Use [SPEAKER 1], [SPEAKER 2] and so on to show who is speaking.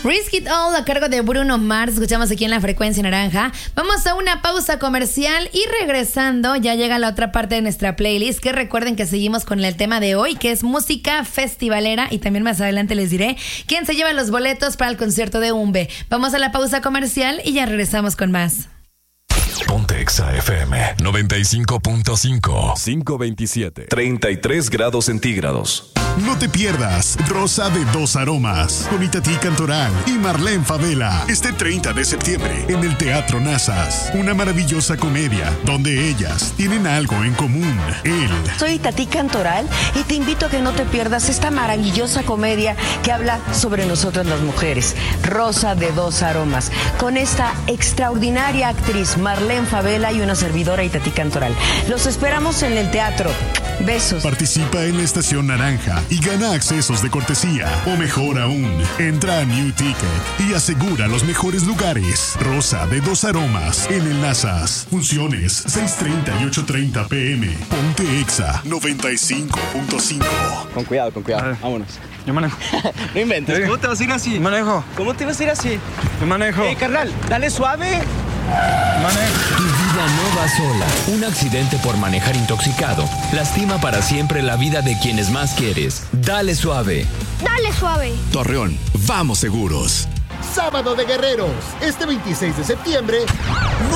[SPEAKER 1] Risk It All a cargo de Bruno Mars. Escuchamos aquí en la frecuencia naranja. Vamos a una pausa comercial y regresando ya llega la otra parte de nuestra playlist, que recuerden que seguimos con el tema de hoy, que es música festivalera, y también más adelante les diré quién se lleva los boletos para el concierto de Umbe. Vamos a la pausa comercial y ya regresamos con más.
[SPEAKER 2] Ponte Exa FM 95.5 527 33 grados centígrados.
[SPEAKER 3] No te pierdas Rosa de Dos Aromas con Itatí Cantoral y Marlene Favela este 30 de septiembre en el Teatro Nazas. Una maravillosa comedia donde ellas tienen algo en común.
[SPEAKER 4] Soy Itatí Cantoral y te invito a que no te pierdas esta maravillosa comedia que habla sobre nosotras las mujeres. Rosa de Dos Aromas, con esta extraordinaria actriz Marlene Favela y una servidora Itatí Cantoral. Los esperamos en el teatro. Besos.
[SPEAKER 3] Participa en la Estación Naranja y gana accesos de cortesía. O mejor aún, entra a New Ticket y asegura los mejores lugares. Rosa de Dos Aromas en el Nazas. Funciones 6:30 y 8:30 p.m. Ponte Exa 95.5.
[SPEAKER 5] Con cuidado, vámonos.
[SPEAKER 6] Yo manejo.
[SPEAKER 5] No inventes, ¿cómo te vas a ir así?
[SPEAKER 6] Manejo.
[SPEAKER 5] ¿Cómo te vas a ir así?
[SPEAKER 6] Yo manejo.
[SPEAKER 5] Carnal, dale suave.
[SPEAKER 6] Manejo.
[SPEAKER 7] Tu vida no va sola. Un accidente por manejar intoxicado lastima para siempre la vida de quienes más quieres. Dale suave.
[SPEAKER 8] Dale suave.
[SPEAKER 3] Torreón, vamos seguros.
[SPEAKER 9] Sábado de Guerreros, este 26 de septiembre.